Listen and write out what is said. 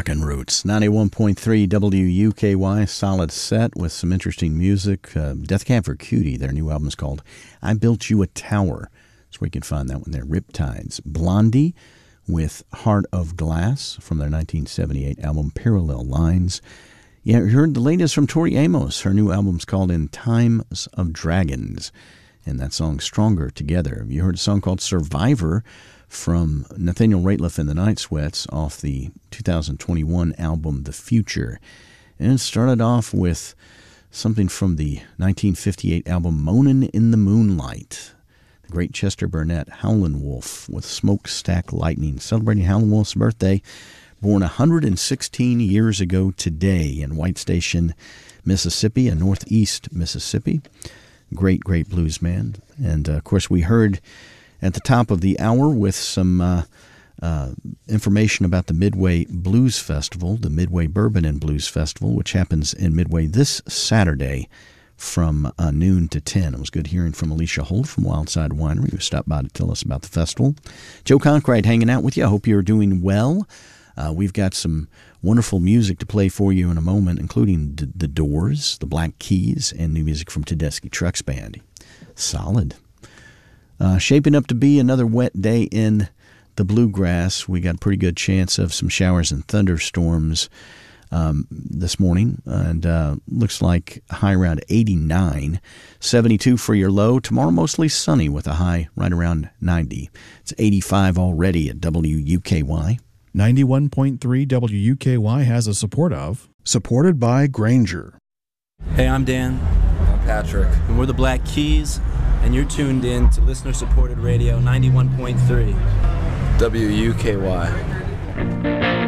Rockin' Roots. 91.3 WUKY, solid set with some interesting music. Death Cab for Cutie, their new album is called I Built You a Tower. That's where you can find that one there. Riptides. Blondie with Heart of Glass from their 1978 album Parallel Lines. Yeah, you heard the latest from Tori Amos. Her new album's called In Times of Dragons, and that song Stronger Together. You heard a song called Survivor from Nathaniel Rateliff and the Night Sweats off the 2021 album The Future. And it started off with something from the 1958 album Moanin' in the Moonlight. The great Chester Burnett, Howlin' Wolf with Smokestack Lightning, celebrating Howlin' Wolf's birthday, born 116 years ago today in White Station, Mississippi, in northeast Mississippi. Great, great blues man. And, of course, we heard at the top of the hour with some information about the Midway Blues Festival, the Midway Bourbon and Blues Festival, which happens in Midway this Saturday from noon to 10. It was good hearing from Alicia Holt from Wildside Winery, who stopped by to tell us about the festival. Joe Conkright hanging out with you. I hope you're doing well. We've got some wonderful music to play for you in a moment, including The Doors, the Black Keys, and new music from Tedeschi Trucks Band. Solid. Shaping up to be another wet day in the bluegrass. We got a pretty good chance of some showers and thunderstorms this morning, and looks like a high around 89, 72 for your low. Tomorrow mostly sunny with a high right around 90. It's 85 already at WUKY. 91.3 WUKY has a support of, supported by Granger. Hey, I'm Dan. I'm Patrick. And we're the Black Keys, and you're tuned in to listener-supported radio 91.3 WUKY.